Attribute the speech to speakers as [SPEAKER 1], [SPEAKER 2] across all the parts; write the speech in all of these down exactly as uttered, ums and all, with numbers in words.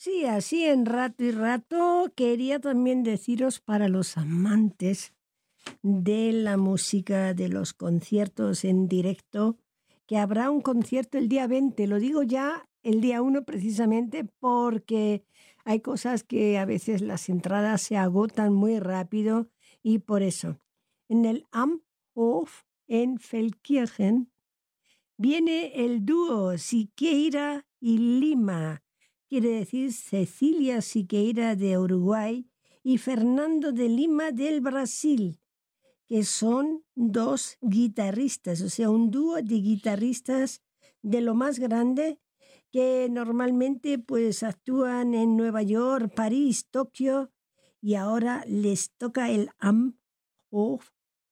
[SPEAKER 1] Sí, así en rato y rato quería también deciros para los amantes de la música, de los conciertos en directo, que habrá un concierto el día veinte. Lo digo ya el día uno precisamente porque hay cosas que a veces las entradas se agotan muy rápido y por eso. En el Am Hof en Feldkirchen viene el dúo Siqueira y Lima, quiere decir Cecilia Siqueira de Uruguay y Fernando de Lima del Brasil, que son dos guitarristas, o sea, un dúo de guitarristas de lo más grande que normalmente pues actúan en Nueva York, París, Tokio y ahora les toca el Am Hof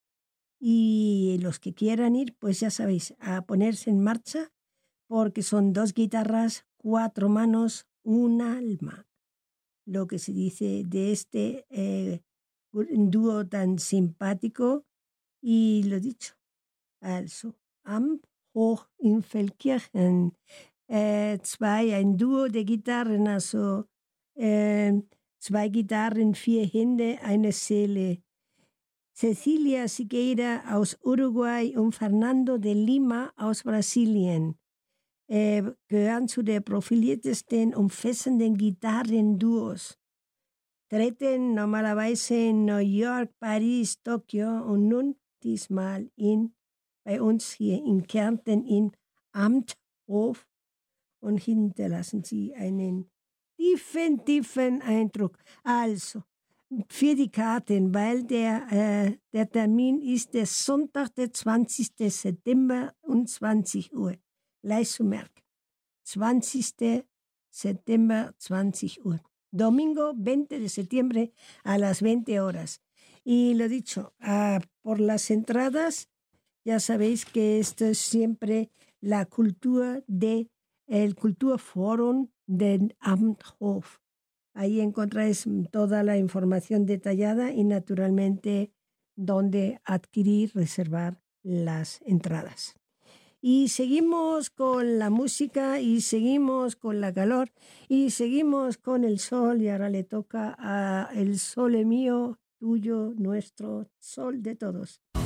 [SPEAKER 1] y los que quieran ir pues ya sabéis, a ponerse en marcha porque son dos guitarras, cuatro manos, un alma. Lo que se dice de este eh, dúo tan simpático. Y lo dicho, also am Hoch in Feldkirchen äh, zwei, ein Duo der Gitarren, also äh, zwei Gitarren, vier Hände, eine Seele. Cecilia Siqueira aus Uruguay und Fernando de Lima aus Brasilien äh, gehören zu der profiliertesten umfassenden Gitarrenduos. Treten normalerweise in New York, Paris, Tokio und nun diesmal in, bei uns hier in Kärnten in Amthof und hinterlassen Sie einen tiefen, tiefen Eindruck. Also, für die Karten, weil der, äh, der Termin ist der Sonntag, der zwanzigsten September um zwanzig Uhr. Gleich zu merken. zwanzigsten September, zwanzig Uhr. Domingo veinte de septiembre a las veinte horas. Y lo dicho, uh, por las entradas, ya sabéis que esto es siempre la cultura de el Kulturforum del Amthof. Ahí encontráis toda la información detallada y naturalmente dónde adquirir, reservar las entradas. Y seguimos con la música y seguimos con la calor y seguimos con el sol y ahora le toca a el sol mío, tuyo, nuestro, sol de todos.